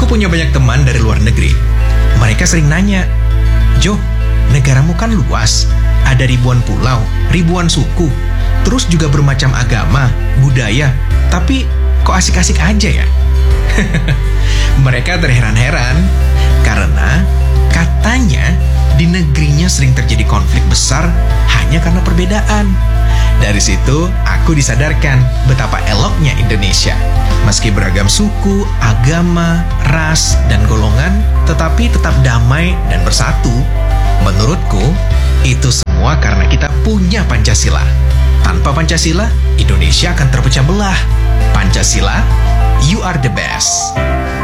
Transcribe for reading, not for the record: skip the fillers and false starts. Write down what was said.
Aku punya banyak teman dari luar negeri. Mereka sering nanya, "Jo, negaramu kan luas, ada ribuan pulau, ribuan suku, terus juga bermacam agama, budaya, tapi kok asik-asik aja ya?" Mereka terheran-heran karena katanya di negerinya sering terjadi konflik besar hanya karena perbedaan. Dari situ aku disadarkan betapa eloknya Indonesia. Meski beragam suku, agama, ras, dan golongan, tetapi tetap damai dan bersatu. Menurutku, itu semua karena kita punya Pancasila. Tanpa Pancasila, Indonesia akan terpecah belah. Pancasila, you are the best.